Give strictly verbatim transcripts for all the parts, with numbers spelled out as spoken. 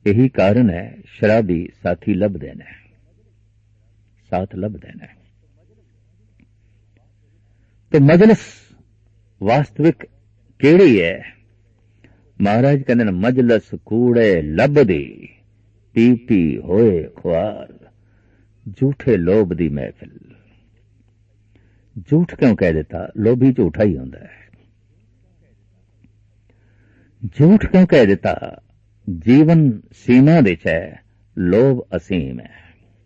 यही कारण है शराबी साथी लभदे ने, साथ लभदे ने। तो मजलिस वास्तविक केड़ी है? महाराज कहते हैं मजलिस कूड़े लभदी, पी पी होए ख्वार, झूठे लोभ दी महफिल। झूठ क्यों कह देता? लोभी झूठा ही होता है। झूठ क्यों कह देता? जीवन सीमा दे है, लोभ असीम है।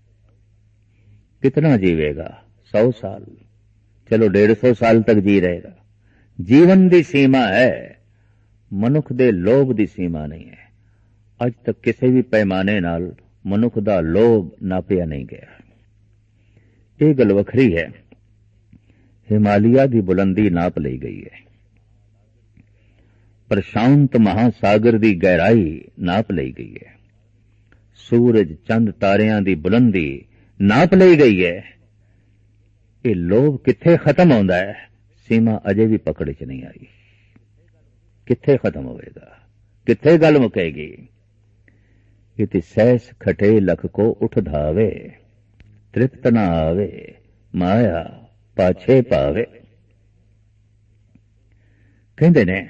कितना जीवेगा? सौ साल, चलो डेढ़ सौ साल तक जी रहेगा। जीवन दी सीमा है, मनुख दे लोभ दी सीमा नहीं है। अज तक किसी भी पैमाने नाल मनुख दा लोभ नापिया नहीं गया। ये गल वखरी है। हिमालय की बुलंदी नाप ली गई है, प्रशांत महासागर की गहराई नाप ली गई है, सूरज चंद तारियां की बुलंदी नाप ली गई है। ये लोभ किथे खत्म होता है? सीमा अजे भी पकड़ च नहीं आई। किथे खत्म होएगा? किथे गल मुकेगी? इति सैस खटे लख को उठ धावे, तृप्त ना आवे माया पाछे पावे। कहते ने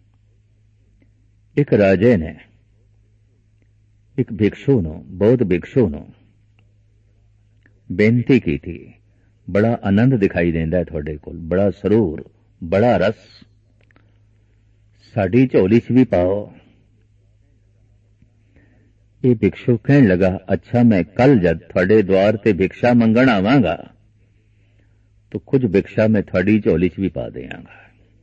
एक राजे ने एक भिक्षु नो, बौद्ध भिक्षु नो बेनती की थी, बड़ा आनंद दिखाई देंदा है थोड़े कोल, बड़ा सरूर, बड़ा रस, साड़ी झोली च भी पाओ। ये भिक्षु कहने लगा, अच्छा मैं कल जब थोड़े द्वार ते भिक्षा मंगण आवांगा तो कुछ भिक्षा मैं थोड़ी झोली च भी पा देंगा।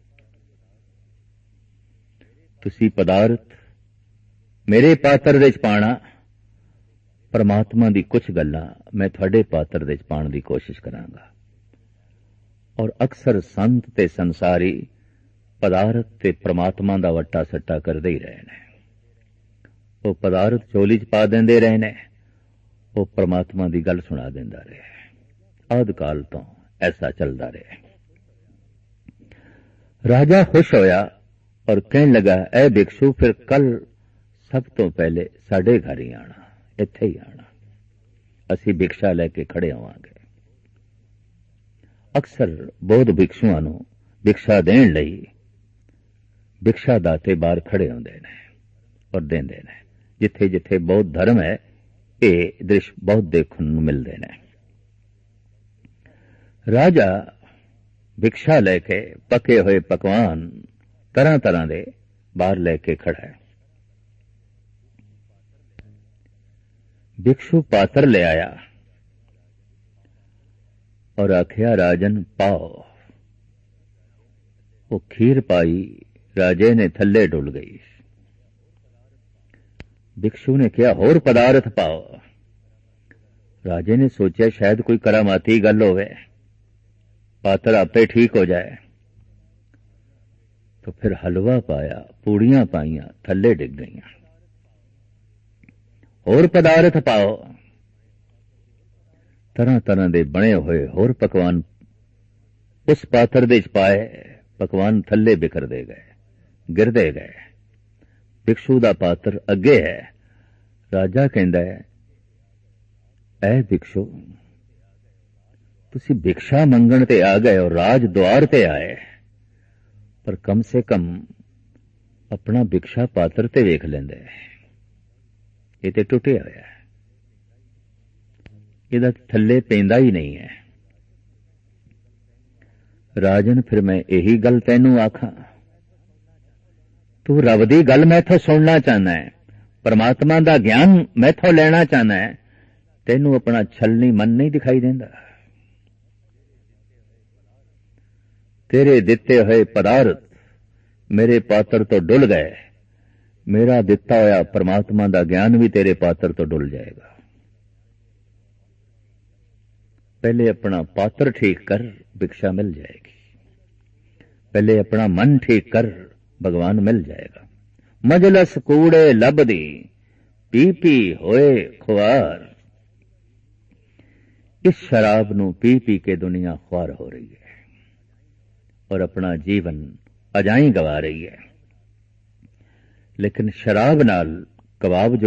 तुसी पदार्थ मेरे पात्र दे च पाना, परमात्मा दी कुछ गल्लां मैं थोड़े पात्र दे च पाने की कोशिश करांगा। और अक्सर संत ते संसारी पदार्थ ते परमात्मा दा वट्टा सट्टा करदे ही रहे ने। वो पदार्थ झोली च पा देंदे रहे ने, वो परमात्मा दी गल सुना देंदा रहे। आद काल तो ऐसा चलता रहे। राजा खुश होया और कहने लगा, ए भिक्षु फिर कल सब तो पहले साडे घर ही आना, इत्थे ही आना, असी भिक्षा लैके खड़े होवांगे। अक्सर बौद्ध भिक्षुआं नूं भिक्षा देण लई भिक्षा दाते बाहर खड़े होंदे ने और देंदे ने। जिथे जिथे बौद्ध धर्म है ये दृश्य बहुत देखने नूं मिलदे ने। राजा भिक्षा लैके पके हुए पकवान तरह तरह दे बाहर लैके खड़ा है। भिक्षु पात्र ले आया और आखिया, राजन पाओ। वो खीर पाई, राजे ने थल्ले डुल गई। भिक्षु ने कहा, होर पदार्थ पाओ। राजे ने सोचा शायद कोई करामाती गल होवे, पात्र आपे ठीक हो जाए। तो फिर हलवा पाया, पूड़ियां पाइयां, थल्ले डिग गईयां। होर पदार्थ पाओ। तरह तरह दे बने हुए होर पकवान उस पात्र दे च पाए, पकवान थल्ले बिखरदे गए, गिरदे गए। भिक्षु दा पात्र अगे है। राजा कहंदा है, ऐ भिक्षु तुसी भिक्षा मंगण ते आ गए और राज द्वार ते आए, पर कम से कम अपना भिक्षा पात्र ते वेख लेंदे। ये ते टुटिया होया है, इहदा थल्ले पैंदा ही नहीं है। राजन फिर मैं यही गल तैनू आखां, तू रब दी गल मैथों सुनना चाहना है, परमात्मा दा ज्ञान मैथों लेना चाहना है, तैनू अपना छलनी मन नहीं दिखाई देंदा। तेरे दिते हुए पदार्थ मेरे पात्र तो डुल गए, मेरा दिता होया परमात्मा दा ज्ञान भी तेरे पात्र तो डुल जाएगा। पहले अपना पात्र ठीक कर, भिक्षा मिल जाएगी। पहले अपना मन ठीक कर, भगवान मिल जाएगा। मजलस कूड़े लबदी, पी पी होए खुआर। इस शराब नू पी पी के दुनिया ख्वार हो रही है और अपना जीवन अजाई गवा रही है। लेकिन शराब नाल कबाब जो